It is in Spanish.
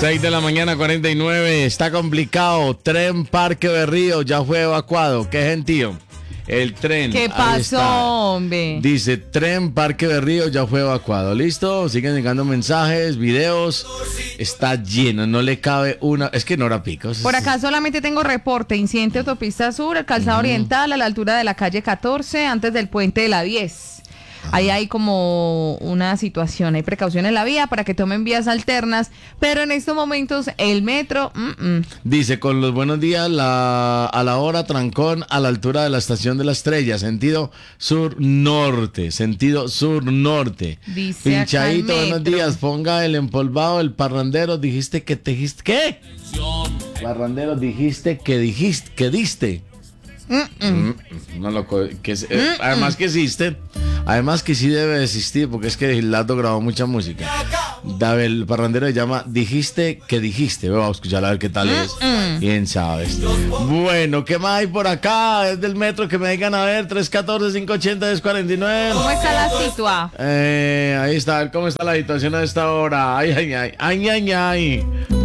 6 de la mañana, 49. Está complicado. Tren Parque Berrío ya fue evacuado. Qué gentío. El tren. ¿Qué pasó, hombre? Dice, Tren Parque Berrío ya fue evacuado. ¿Listo? Siguen llegando mensajes, videos. Está lleno, no le cabe una. Es que no era picos. Por acá solamente tengo reporte. Incidente autopista sur, el calzado oriental, a la altura de la calle 14, antes del puente de la 10. Ahí hay como una situación, hay precaución en la vía para que tomen vías alternas, pero en estos momentos el metro... Dice, con los buenos días, a la hora trancón a la altura de la estación de la Estrella, sentido sur-norte, Dice Pinchadito, acá el buenos metro. días, ponga el empolvado, el parrandero, dijiste que te dijiste, ¿qué? Parrandero, dijiste que diste. No lo además que existe, además que sí debe existir, porque es que Gildardo grabó mucha música. El parrandero se llama Dijiste que dijiste. Vamos a escuchar a ver qué tal es. Bien sabes. Bueno, ¿qué más hay por acá? Es del metro, que me digan a ver, 314-580-1049. ¿Cómo está la situa? Ahí está, ¿cómo está la situación a esta hora? Ay.